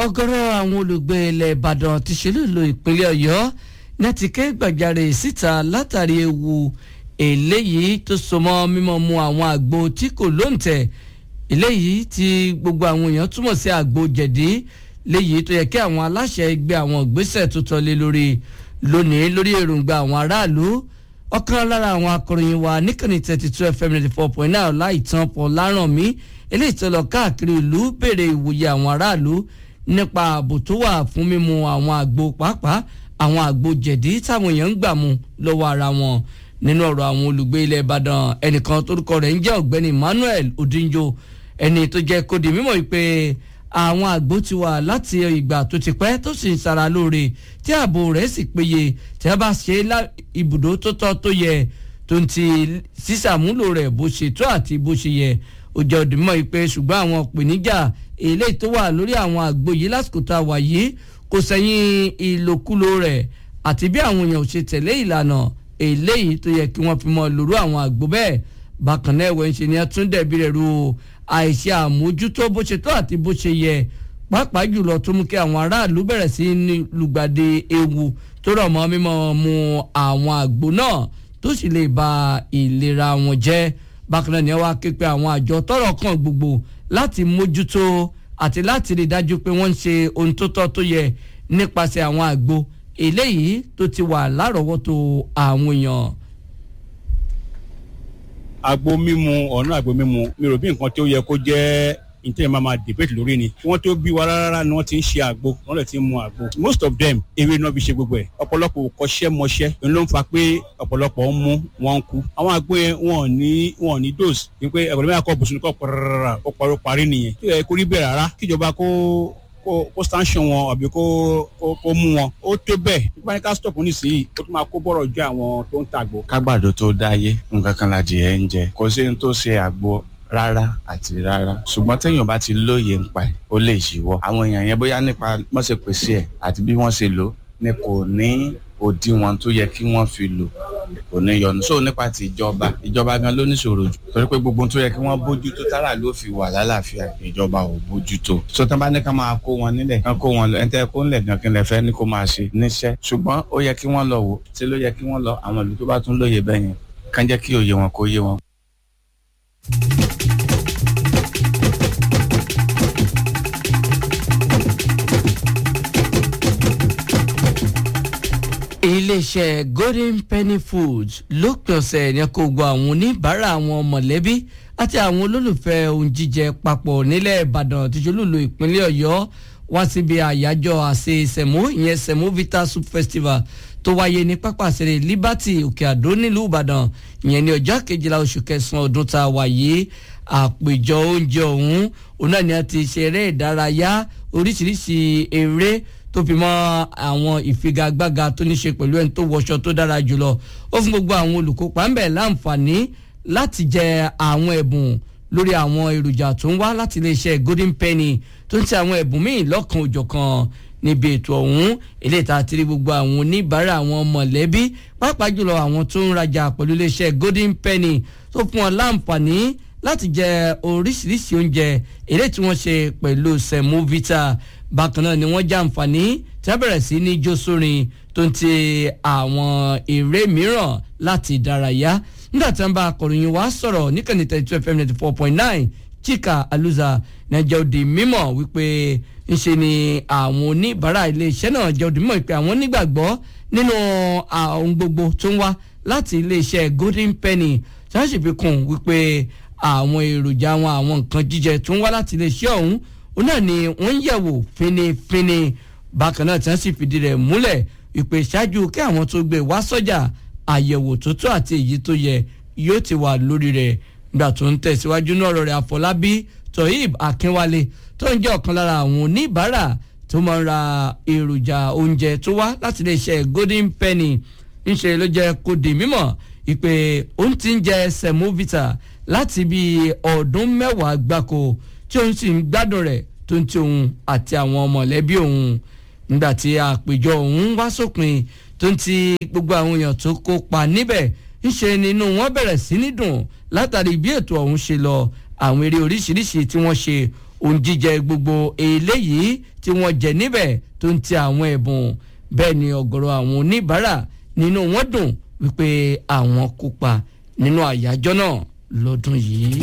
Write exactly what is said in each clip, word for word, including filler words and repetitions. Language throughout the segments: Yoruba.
ọ̀gọ̀rọ̀ àwọn olùgbé ilẹ̀ Ìbàdàn ti ṣe lùlù ìpínlẹ̀ Ọ̀yọ́ ní ti ké gbàjarè síta látàrí ewu eléyìí tó so mọ́ mímọ́ mu àwọn àgbo tí kò lóǹtẹ̀ eléyìí tí gbogbo àwọn èèyàn túmọ̀ sí àgbo jẹ̀dí léyìí tó yẹ kí àwọn aláṣẹ ẹgbẹ́ àwọn ìgbésẹ̀ tó tọ́lé lórí lónìí lórí èròǹgbà àwọn aráàlú. ọ̀kan lára àwọn akọ̀ròyìn wa níkànnì thirty two F M ninety four point nine Ọláìtàn Paul Lárànmí eléyìí tó lọ káàkiri ìlú béèrè ìwòye àwọn aráàlú nípa ààbò tó wà fún mímu àwọn àgbo pàápàá àwọn àgbo jẹ̀dí táwọn èèyàn ń gbà mu lọ́wọ́ ara wọn. nínú ọ̀rọ̀ àwọn olùgbé ilẹ̀ Ìbàdàn ẹnìkan tórúkọ rẹ̀ ń jẹ́ ọ̀gbẹ́ni Emmanuel Odinjo ẹni tó jẹ́ kó di mímọ̀ pé àwọn àgbo ti wà láti ìgbà tó ti pẹ́ tó sì ń ṣara lóore tí ààbò rẹ̀ sì péye tí a bá ṣe ibùdó tó tọ́ tó yẹ tó ń ti sísàmúlò rẹ̀ bó ṣe tó àti bó ṣe yẹ. ó jẹ́ òdìmọ̀ pé ṣùgbọ́n àwọn ìpèníjà eléyìí tó wà lórí àwọn àgbo yìí lásìkò tá a wà yìí kò sẹ́yìn ìlòkulò rẹ̀ àti bí àwọn èèyàn ò ṣe tẹ̀lé ìlànà eléyìí tó yẹ kí wọ́n fi mọ́ lóru àwọn àgbo bẹ́ẹ̀. bákan náà ẹ̀wẹ̀ ń ṣe ni ẹ tún dẹ̀bi rẹ̀ ru àìṣe àmójútó bó ṣe tó àti bó ṣe yẹ pàápàá jùlọ tó mú kí àwọn aráàlú bẹ̀rẹ̀ sí ní lùgbàdì ewu tó rọ̀ mọ́ mímọ́ mu àwọn àgbo náà tó sì lè ba ìlera wọn jẹ́. bákan náà ni ẹ wá ké pe àwọn àjọ tọ́rọ̀ kàn gbogbo láti mójútó àti láti rí dájú pé wọ́n ń ṣe ohun tó tọ́ tó yẹ nípasẹ̀ àwọn àgbo eléyìí tó ti wà lárọ̀ọ́wọ́tó àwọn èèyàn. àgbo mímu ọ̀nà àgbo mímu mi rò bí nǹkan tí ó yẹ kó jẹ́ ìtẹ́yẹ̀ máa máa debate lórí ni kí wọ́n tó bí wa rárá ni wọ́n ti ń ṣe àgbo wọ́n lè ti ń mu àgbo most of them ewé náà fi ṣe gbogbo ẹ̀ ọ̀pọ̀lọpọ̀ kọ́ṣẹ́ mọṣẹ́ ń ló ń fa pé ọ̀pọ̀lọpọ̀ ń mú wọn ń kú àwọn àgbo yẹn wọn ò ní wọn ò ní dose ní pé ẹ̀gbọ́n mi àkọ́ bùsùn kọ́ pàrọ̀rọ̀ ó parọ́ parí nìyẹn tí ó yẹ kó rí bẹ́ẹ̀ rárá kíjọba kó kó kó sanction wọn àbí kó kó kó mú wọn ó tó bẹ́ẹ̀ nípa ní ká stop nísìnyí ó tún máa kó bọ́rọ̀ jẹ́ àwọn tó ń tàgbò. kágbàdo tó dáyé nǹkan kan la jẹ́ ń jẹ kò sí ní tó ṣe àgbo rárá àti rárá ṣùgbọ́n téèyàn bá ti lóye nípa ẹ̀ ó lè yíwọ́ àwọn èèyàn yẹn bóyá nípa wọ́n ṣe pèsè ẹ̀ àti bí wọ́n ṣe lò ní kò ní òdiwọ̀n tó yẹ kí wọ́n fi lò kò ní yọnu so nípa ti ìjọba ìjọba gan ló níṣòro jù torí pé gbogbo tó yẹ kí wọ́n bójútó tára ló fi wà lálàáfíà ìjọba ò bójútó so tán bá ní ká máa kó wọn nílẹ̀ kán kó wọn lọ ẹni tẹ́ kó nílẹ̀ gan kí n lè fẹ́ ní kó máa ṣe níṣẹ́ ṣùgbọ́n ó yẹ kí wọ́n lọ wò ṣé ló yẹ kí wọ́n lọ àwọn ìlú tó bá tún lóye bẹ́yẹn kán jẹ́ kí òye wọn kó yé wọn. iléeṣẹ́ Golden Penny Foods lópin ọ̀sẹ̀ ní kó gbọ́ àwọn oníbàárà àwọn mọ̀lẹ́bí àti àwọn olólùfẹ́ ohun jíjẹ papọ̀ nílẹ̀ Ìbàdàn tí jolúlo ìpínlẹ̀ Ọ̀yọ́ wá síbi àyájọ́ àsè sẹ̀mó ìyẹn sẹ̀mó Vita Soup Festival tó wáyé ní pápá ìṣeré Liberty Òkè Àdó nílùú Ìbàdàn ìyẹn ní ọjọ́ kejìlá oṣù kẹsàn-án ọdún tá a wà yìí. àpèjọ oúnjẹ ọ̀hún òun náà ni a ti ṣe eré ìdárayá oríṣiríṣi eré tó fi mọ́ àwọn ìfigagbága tó ní ṣe pẹ̀lú ẹni tó wọṣọ tó dára jùlọ. ó fún gbogbo àwọn olùkópa ń bẹ̀ láǹfààní láti jẹ àwọn ẹ̀bùn lórí àwọn èròjà tó ń wá láti iléeṣẹ́ Golden Penny tó ń ti àwọn ẹ̀bùn míì lọ́kan òjọ̀kan níbi ètò ọ̀hún eléyìí tá a ti rí gbogbo àwọn oníbàárà àwọn mọ̀lẹ́bí pàápàá jùlọ àwọn tó ń rajà pẹ̀lú iléeṣẹ́ Golden Penny tó fún wọn láǹfààní láti jẹ oríṣiríṣi oúnjẹ eléyìí tí wọ́n ṣe pẹ̀lú sẹ̀mó Vita. bákan náà ni wọ́n jàǹfààní tí wọ́n bẹ̀rẹ̀ sí ní jó sórin tó ń ti àwọn eré mìíràn láti ìdárayá. nígbà tí wọ́n bá akọ̀ròyìn wa sọ̀rọ̀ níkànnì thirty two F M ninety four point nine Chika Aluza nàìjẹ́ òdì mímọ̀ wípé ńṣe ni àwọn oníbàárà iléeṣẹ́ náà jẹ́ òdì mímọ̀ wípé àwọn nígbàgbọ́ nínú àwọn gbogbo tó ń wá láti iléeṣẹ́ Golden Penny tí wọ́n sì fi kún wípé àwọn èròjà wọn àwọn nǹkan jíjẹ tó ń wá láti iléeṣẹ́ ọ̀hún òun náà ni wọ́n ń yẹ̀wò finifini. bákan náà tí wọ́n sì fìdí rẹ̀ múlẹ̀ ìpè ṣáájú kí àwọn tó gbé wá sọ́jà àyẹ̀wò tó tó àti èyí tó yẹ yóò ti wà lórí rẹ̀. nígbà tó ń tẹ̀síwájú náà ọ̀rọ̀ rẹ̀ Àfọlábí Toyib Akínwálé tó ń jẹ́ ọ̀kan lára àwọn oníbàárà tó máa ń ra èròjà oúnjẹ tó wá láti iléeṣẹ́ Golden Penny ńṣe ló jẹ́ kó di mímọ̀ ìpè òun ti ń jẹ sẹ̀mó Vita láti bí ọdún mẹ́wàá gbáko tí òun sì ń gbádùn rẹ̀ tó ń ti òun àti àwọn mọ̀lẹ́bí òun. nígbà tí àpèjọ òun wá sópin tó ń ti gbogbo àwọn èèyàn tó kópa níbẹ̀ ńṣe nínú wọn bẹ̀rẹ̀ sí ní dùn látàrí bí ètò ọ̀hún ṣe lọ. àwọn eré oríṣiríṣi tí wọ́n ṣe ohun jíjẹ gbogbo eléyìí tí wọ́n jẹ níbẹ̀ tó ń ti àwọn ẹ̀bùn bẹ́ẹ̀ ni ọ̀gọ̀rọ̀ àwọn oníbàárà nínú wọn dùn wípé àwọn kópa nínú àyájọ́ náà lọ́dún yìí.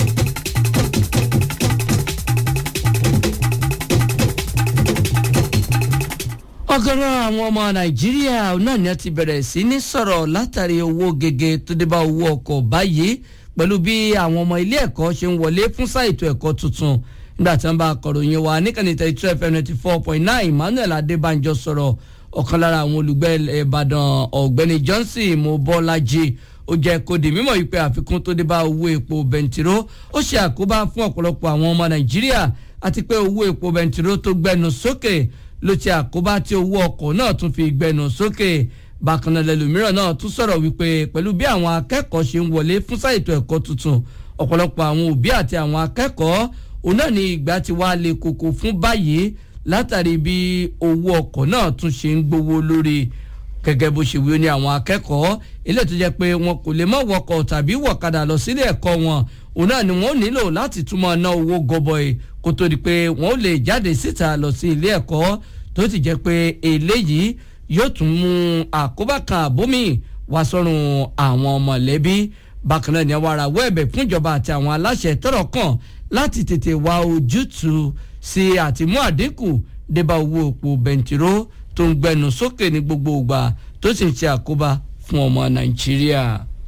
ọ̀gọ̀rọ̀ àwọn ọmọ nàìjíríà náà ni a ti bẹ̀rẹ̀ sí ní sọ̀rọ̀ látàrí owó gègé tó dé bá owó ọkọ̀ báyìí pẹ̀lú bí àwọn ọmọ ilé ẹ̀kọ́ ṣe ń wọlé fún sáà ètò ẹ̀kọ́ tuntun nígbà tí wọ́n bá akọ̀ròyìn wa níkànnì thirty two F M ninety four point nine Emmanuel Adébánjọ sọ̀rọ̀ ọ̀kan lára àwọn olùgbé Ìbàdàn ọ̀gbẹ́ni Johnson Mobọ́lájí ó jẹ́ kó di mímọ̀ wípé àfikún tó dé bá owó epo bẹntiró ó ṣe àkóbá fún ọ̀pọ̀lọpọ̀ àwọn ọmọ nàìjíríà àti pé owó epo bẹntiró tó gbẹnu sókè ló ti àkóbá tí owó ọkọ̀ náà tún fi gbẹnu sókè bákan náà lẹ́lòmíràn náà tún sọ̀rọ̀ wípé pẹ̀lú bí àwọn akẹ́kọ̀ọ́ ṣe ń wọlé fún sáà ètò ẹ̀kọ́ tuntun ọ̀pọ̀lọpọ̀ àwọn òbí àti àwọn akẹ́kọ̀ọ́ òun náà ní ìgbà tí wàá le koko fún báyìí látàrí bí owó ọkọ̀ náà tún ṣe ń gbówó lórí gẹ́gẹ́ bó ṣe wí ní àwọn akẹ́kọ̀ọ́ ilé tó jẹ́ pé wọn kò lè mọ́ wọkọ̀ tàbí wọ̀kadà lọ sílé ẹ̀kọ́ wọn òun náà ni wọ́n nílò láti túmọ̀ ná owó gọbọi kó tó di pé wọ́n lè jáde síta lọ sí ilé ẹ̀kọ́ tó ti jẹ́ pé eléyìí yóò tún mú àkóbá kan àbómi wá sọ́run àwọn mọ̀lẹ́bí bákan náà ni àwọn arawọ́ ẹ̀bẹ̀ fún ìjọba àti àwọn aláṣẹ tọ́rọ̀ kàn láti tètè wá ojútùú sí àtìmú àdínkù débà owó epo bẹntiró tó ń gbẹnu sókè ní gbogbo ìgbà tó sì ń ṣe àkóbá fún ọmọ nàìjíríà.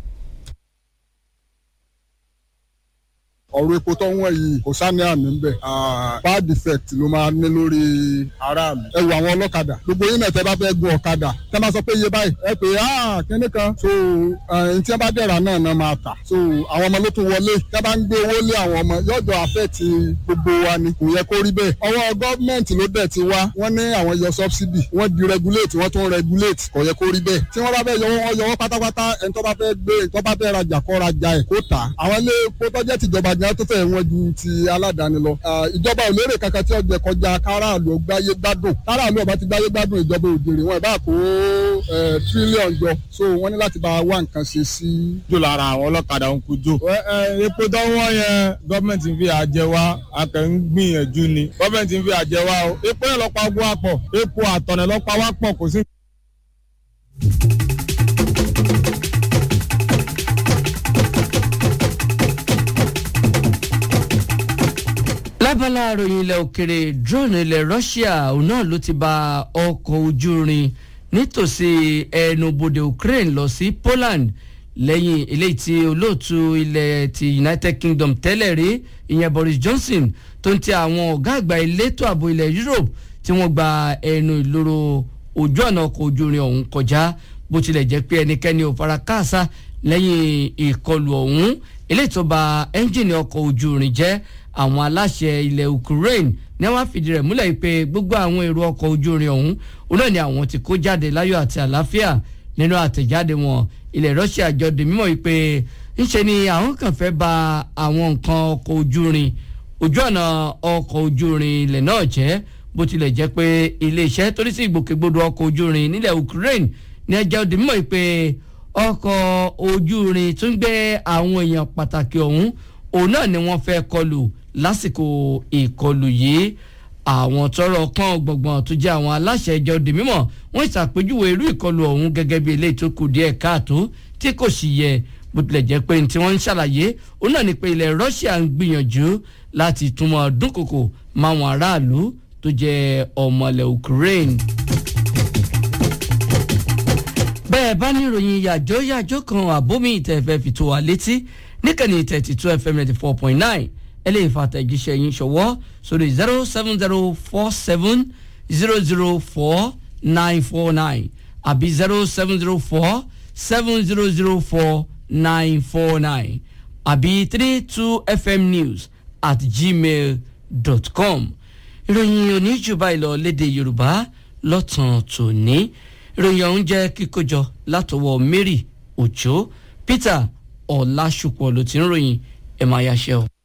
ọ̀rọ̀ epo tó ń wọ̀ yìí kò sáni àmì ń bẹ̀ bad effect ló máa ní lórí aráàlú. ẹ wo àwọn ọlọ́kadà gbogbo yín náà tẹ́ bá fẹ́ gun ọ̀kadà tẹ́ bá sọ pé iye báyìí ẹ pé ah kíní kan so ẹni tí wọ́n bá dẹ̀ra náà náà máa tà so àwọn ọmọ ló tún wọlé tẹ́ bá ń gbé owó lé àwọn ọmọ yọjọ affect gbogbo wa ni kò yẹ kó rí bẹ́ẹ̀. ọwọ́ gọ́ọ̀mẹ̀ntì ló dẹ̀ ti wá wọ́n ní àwọn yọ subsidy wọ́n di regulate wọ́n tún regulate kò yẹ kó rí bẹ́ẹ̀. tí wọ́n bá fẹ́ yọ wọ́n yọ wọ́n pátápátá ẹni tó bá fẹ́ gbé ẹni tó bá fẹ́ rajà kó rajà ẹ̀ kó tà. àwọn ilé epo tó jẹ́ tìjọba gan tó fẹ́ wọn ju ti aládàáni lọ. ìjọba ò lérè kankan tí ọjọ́ kọjá káràlú gbáyé gbádùn káràlú ọba ti gbáyé gbádùn ìjọba òjèrè wọn ìbá kó tírílíọ̀nù jọ so wọ́n ní láti bá wá nǹkan ṣe sí. jò lára àwọn ọlọ́kadà ń kú jò. epo tó wọ́n yẹn gọ́ọ̀mẹ̀ntì ń fi àjẹ wá akẹ́ ń gbìyànjú ni gọ́ọ̀mẹ̀ntì ń fi àjẹ wá o epo yẹn lọ́pàá ogun àpọ̀ epo àtọ̀nẹ̀ lọ́pàá wá pọ̀ kò sí. lábala àròyìn ilẹ̀ òkèrè drone ilẹ̀ Russia òun náà ló ti ba ọkọ̀ ojú irin nítòsí ẹnubodè Ukraine lọ sí Poland lẹ́yìn eléyìí tí olóòtú ilẹ̀ ti United Kingdom tẹ́lẹ̀ rí ìyẹn Boris Johnson tó ń ti àwọn ọ̀gá àgbà elétò ààbò ilẹ̀ Europe tí wọ́n gba ẹnu ìloro ojú ọ̀nà ọkọ̀ ojú irin ọ̀hún kọjá bó tilẹ̀ jẹ́ pé ẹnikẹ́ni ò fara káàsá lẹ́yìn ìkọlù ọ̀hún eléyìí tó ba ẹ́ńjìnì ọkọ̀ ojú irin jẹ́ àwọn aláṣẹ ilẹ̀ Ukraine ní wọ́n fìdí rẹ̀ múlẹ̀ pé gbogbo àwọn èrò ọkọ̀ ojú irin ọ̀hún òun náà ni àwọn ti kó jáde láyọ̀ àti àlàáfíà nínú àtẹ̀jáde wọn ilẹ̀ Russia jọ di mímọ̀ pé ńṣe ni àwọn kan fẹ́ ba àwọn nǹkan ọkọ̀ ojú irin ojú ọ̀nà ọkọ̀ ojú irin ilẹ̀ náà jẹ́ bó tilẹ̀ jẹ́ pé iléeṣẹ́ torí sí ìgbòkègbodò ọkọ̀ ojú irin nílẹ̀ Ukraine ní ẹjọ́ di mímọ̀ pé ọkọ̀ ojú irin tún gbé àwọn èèyàn pàtàkì ọ̀hún òun náà ni wọ́n fẹ́ kọlù lásìkò ìkọlù yìí àwọn tọ́rọ̀ kàn gbọ̀ngbọ̀n tó jẹ́ àwọn aláṣẹ ìjọ di mímọ̀ wọ́n ṣàpèjúwe irú ìkọlù ọ̀hún gẹ́gẹ́ bí eléyìí tó kù díẹ̀ káàtó tí kò sì yẹ bó tilẹ̀ jẹ́ pé tí wọ́n ń ṣàlàyé òun náà ni pé ilẹ̀ Russia ń gbìyànjú láti túmọ̀ dúnkòkò máwọn aráàlú tó jẹ́ ọmọlẹ̀ Ukraine. bẹ́ẹ̀ bá ní ìròyìn yàjọ́ yàjọ́ kan àbómi ìtẹ̀fẹ́ fi tó wa létí níkànnì thirty two F M ninety four point nine ẹ lè fa àtẹ̀jíṣẹ́ yín ṣọwọ́ sórí zero seven zero four seven zero zero four nine four nine àbí zero seven zero four seven zero zero four nine four nine àbí three two fm news at gmail dot com. ìròyìn oníjùbá ìlọ lédè Yorùbá lọ́tàn tòní ìròyìn ọ̀hún jẹ́ kíkójọ látọwọ́ Mary Òjó Peter Ọlásùpọ̀ ló ti ń ròyìn ẹ̀ máa yáṣẹ́ o.